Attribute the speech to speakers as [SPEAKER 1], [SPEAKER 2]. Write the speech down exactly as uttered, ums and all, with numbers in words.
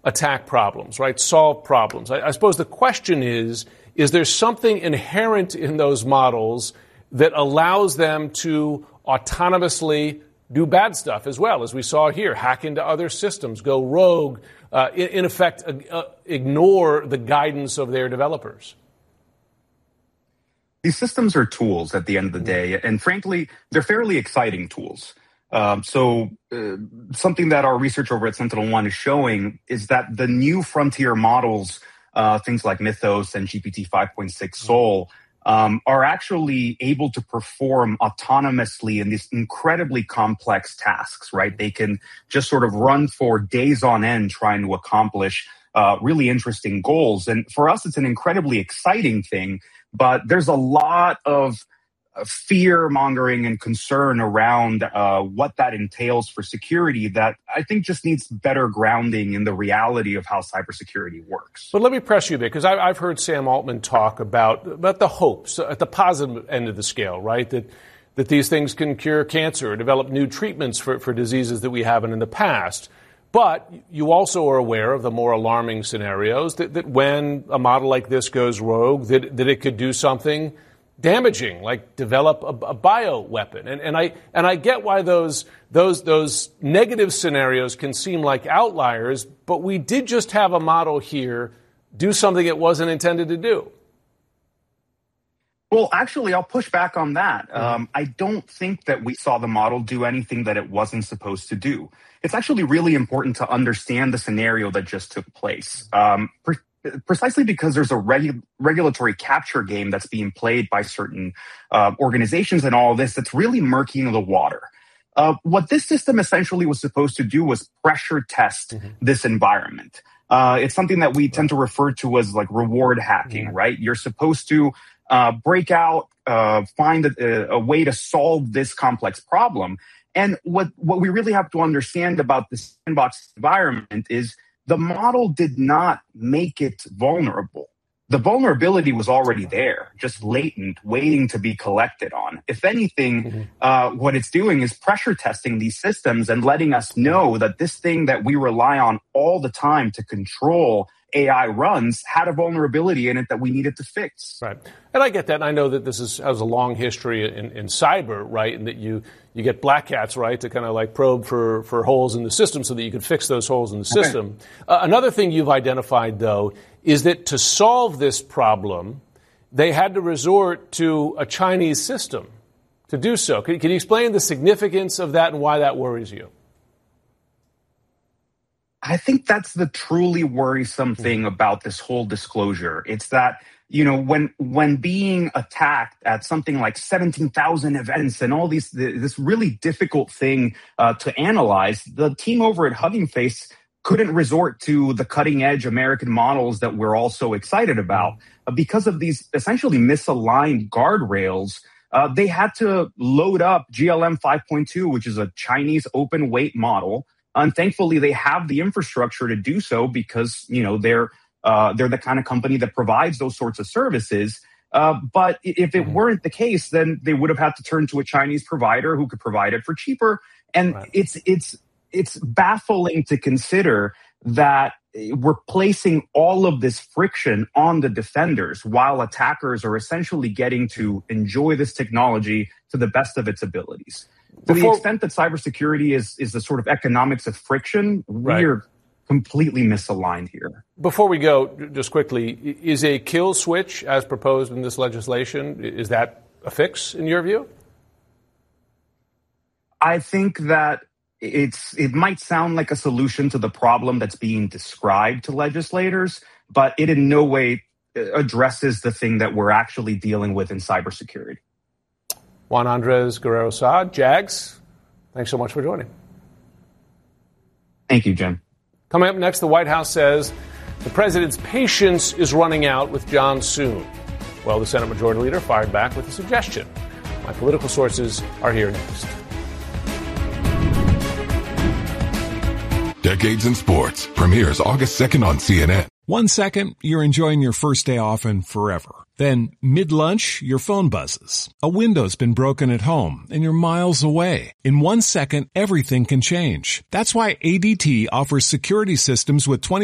[SPEAKER 1] attack problems, right? Solve problems. I, I suppose the question is, is there something inherent in those models that allows them to autonomously do bad stuff as well, as we saw here, hack into other systems, go rogue, uh, in, in effect, uh, ignore the guidance of their developers?
[SPEAKER 2] These systems are tools at the end of the day, and frankly, they're fairly exciting tools. Um, so uh, something that our research over at SentinelOne is showing is that the new frontier models, uh, things like Mythos and G P T five point six Sol, um, are actually able to perform autonomously in these incredibly complex tasks, right? They can just sort of run for days on end trying to accomplish uh, really interesting goals. And for us, it's an incredibly exciting thing, but there's a lot of fear mongering and concern around uh, what that entails for security that I think just needs better grounding in the reality of how cybersecurity works.
[SPEAKER 1] But let me press you there, because I've heard Sam Altman talk about, about the hopes at the positive end of the scale, right? That that these things can cure cancer or develop new treatments for, for diseases that we haven't in the past. But you also are aware of the more alarming scenarios that, that when a model like this goes rogue, that, that it could do something damaging, like develop a, a bioweapon. And, and I and I get why those those those negative scenarios can seem like outliers, but we did just have a model here do something it wasn't intended to do.
[SPEAKER 2] Well, actually, I'll push back on that. Um, I don't think that we saw the model do anything that it wasn't supposed to do. It's actually really important to understand the scenario that just took place. Um, pre- Precisely because there's a regu- regulatory capture game that's being played by certain uh, organizations and all of this that's really murkying the water. Uh, what this system essentially was supposed to do was pressure test mm-hmm. this environment. Uh, it's something that we tend to refer to as like reward hacking, mm-hmm. right? You're supposed to uh, break out, uh, find a, a way to solve this complex problem. And what, what we really have to understand about this sandbox environment is the model did not make it vulnerable. The vulnerability was already there, just latent, waiting to be collected on. If anything, mm-hmm. uh, what it's doing is pressure testing these systems and letting us know that this thing that we rely on all the time to control A I runs had a vulnerability in it that we needed to fix.
[SPEAKER 1] Right. And I get that. And I know that this is, has a long history in, in cyber, right? And that you, you get black hats, right, to kind of like probe for, for holes in the system so that you can fix those holes in the system. Okay. Uh, another thing you've identified, though, is that to solve this problem, they had to resort to a Chinese system to do so. Can, can you explain the significance of that and why that worries you?
[SPEAKER 2] I think that's the truly worrisome thing about this whole disclosure. It's that, you know, when when being attacked at something like seventeen thousand events and all these, this really difficult thing uh, to analyze, the team over at Hugging Face couldn't resort to the cutting edge American models that we're all so excited about. Uh, because of these essentially misaligned guardrails, uh, they had to load up G L M five point two, which is a Chinese open weight model. And thankfully, they have the infrastructure to do so because, you know, they're uh, they're the kind of company that provides those sorts of services. Uh, but if it weren't the case, then they would have had to turn to a Chinese provider who could provide it for cheaper. And right. it's it's it's baffling to consider that we're placing all of this friction on the defenders while attackers are essentially getting to enjoy this technology to the best of its abilities. To Before, the extent that cybersecurity is, is the sort of economics of friction, right. we're completely misaligned here.
[SPEAKER 1] Before we go, just quickly, is a kill switch as proposed in this legislation, is that a fix in your view?
[SPEAKER 2] I think that it's it might sound like a solution to the problem that's being described to legislators, but it in no way addresses the thing that we're actually dealing with in cybersecurity.
[SPEAKER 1] Juan Andres Guerrero Saad, Jags, thanks so much for joining.
[SPEAKER 2] Thank you, Jim.
[SPEAKER 1] Coming up next, the White House says the president's patience is running out with John Soon. Well, the Senate Majority Leader fired back with a suggestion. My political sources are here next.
[SPEAKER 3] Decades in Sports premieres August second on C N N.
[SPEAKER 4] One second, you're enjoying your first day off and forever. Then, mid-lunch, your phone buzzes. A window's been broken at home, and you're miles away. In one second, everything can change. That's why A D T offers security systems with twenty